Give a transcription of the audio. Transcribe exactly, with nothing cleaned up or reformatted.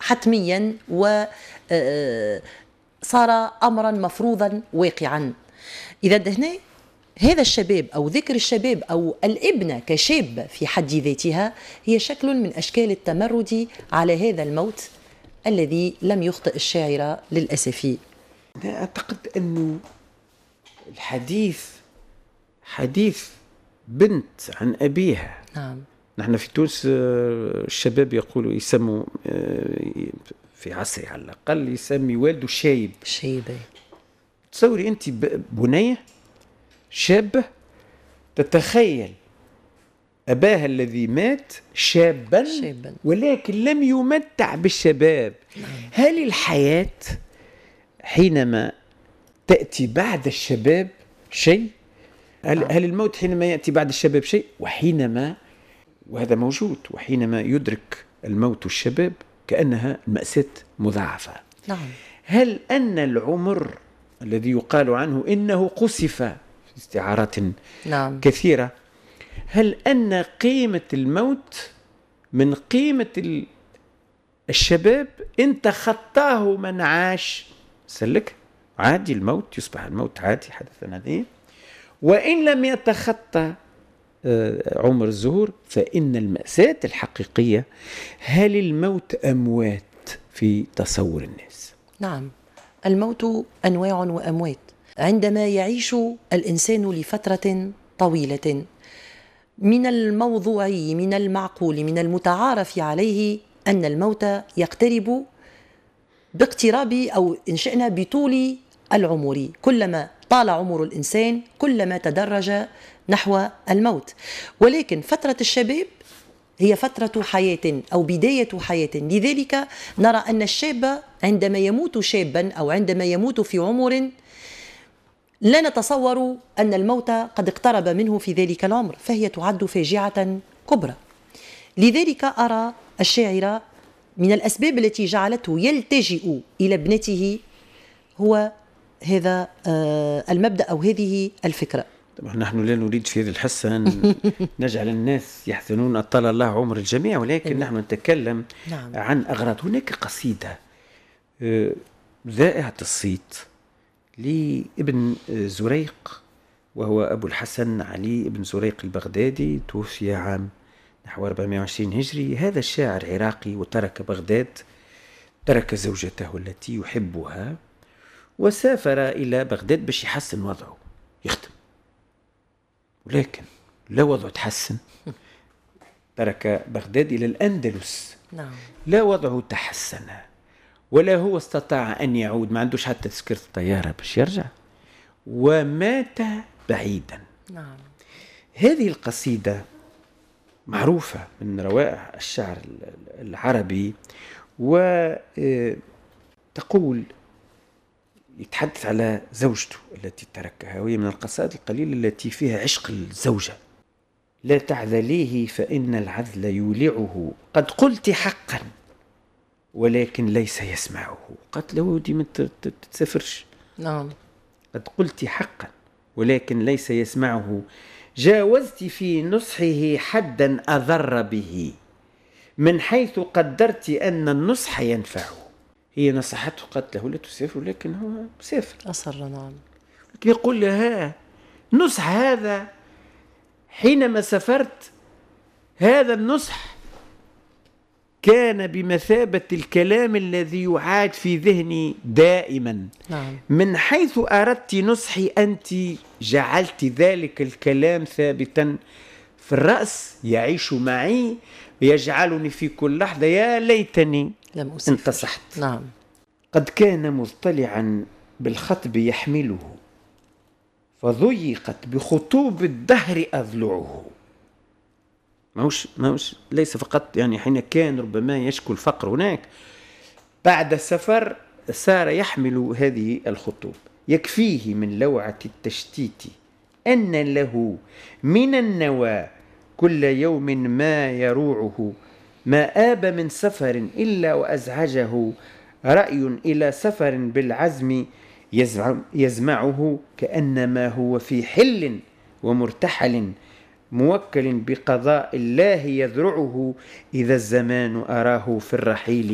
حتميا وصار أمرا مفروضا واقعا. إذا هنا هذا الشباب أو ذكر الشباب أو الابنة كشابة في حد ذاتها هي شكل من أشكال التمرد على هذا الموت الذي لم يخطئ الشاعر للأسف. أنا أعتقد أنه الحديث حديث بنت عن أبيها. نعم. نحن في تونس الشباب يقولوا يسموا في عصري على الأقل يسمي والده شايب. شايبة. تصوري أنت بنية شابة تتخيل أباها الذي مات شابا, شابا. ولكن لم يمتع بالشباب. هل الحياة حينما تأتي بعد الشباب شيء؟ هل, هل الموت حينما يأتي بعد الشباب شيء؟ وحينما وهذا موجود وحينما يدرك الموت الشباب كأنها المأساة مضاعفة. نعم. هل أن العمر الذي يقال عنه إنه قصف في استعارات نعم. كثيرة، هل أن قيمة الموت من قيمة الشباب إن تخطاه من عاش سلك عادي، الموت يصبح الموت عادي حدثا عاديا، وإن لم يتخطى عمر الزهور فإن المأساة الحقيقية هل الموت أموات في تصور الناس. نعم، الموت أنواع وأموات. عندما يعيش الإنسان لفترة طويلة من الموضوعي من المعقول من المتعارف عليه أن الموت يقترب باقتراب أو إن شئنا بطول العمر، كلما طال عمر الإنسان كلما تدرج نحو الموت. ولكن فترة الشباب هي فترة حياة أو بداية حياة، لذلك نرى أن الشاب عندما يموت شابا أو عندما يموت في عمر لا نتصور أن الموت قد اقترب منه في ذلك العمر، فهي تعد فاجعة كبرى. لذلك أرى الشاعر من الأسباب التي جعلته يلتجئ إلى ابنته هو هذا المبدأ أو هذه الفكرة. طبعا نحن لا نريد في هذه الحصة أن نجعل الناس يحزنون أطال الله عمر الجميع، ولكن نحن نتكلم نعم. عن أغراض. هناك قصيدة ذائعة الصيت لابن زريق، وهو أبو الحسن علي بن زريق البغدادي، توفي عام نحو أربعمائة وعشرين هجري. هذا الشاعر عراقي وترك بغداد، ترك زوجته التي يحبها وسافر إلى بغداد باش يحسن وضعه يخدم، ولكن لا وضعه تحسن. ترك بغداد إلى الأندلس. نعم. لا وضعه تحسن ولا هو استطاع أن يعود، ما عندوش حتى تذكرة الطيارة باش يرجع، ومات بعيدا. نعم. هذه القصيدة معروفة من روائع الشعر العربي، وتقول يتحدث على زوجته التي تركها، وهي من القصائد القليلة التي فيها عشق الزوجة. لا تعذليه فإن العذل يولعه، قد قلت حقا ولكن ليس يسمعه. قالت له دي ما تتسافرش. نعم. قد قلت حقا ولكن ليس يسمعه، جاوزت في نصحه حدا أضر به، من حيث قدرت أن النصح ينفعه. هي نصحته، قالت له لا تسافر، لكن هو مسافر أصر. نعم. يقول لها نصح هذا حينما سافرت، هذا النصح كان بمثابة الكلام الذي يعاد في ذهني دائما. نعم. من حيث أردت نصحي أنت جعلت ذلك الكلام ثابتا في الرأس، يعيش معي ويجعلني في كل لحظة يا ليتني لم أسافر. انتصحت. نعم. قد كان مضطلعا بالخطب يحمله، فضيقت بخطوب الدهر أضلعه. ماهوش ماهوش ليس فقط يعني حين كان ربما يشكو الفقر هناك، بعد السفر صار يحمل هذه الخطوب. يكفيه من لوعة التشتيت أن له من النوى كل يوم ما يروعه، ما آب من سفر إلا وأزعجه، رأي إلى سفر بالعزم يزمعه، كأنما هو في حل ومرتحل موكل بقضاء الله يذرعه، إذا الزمان أراه في الرحيل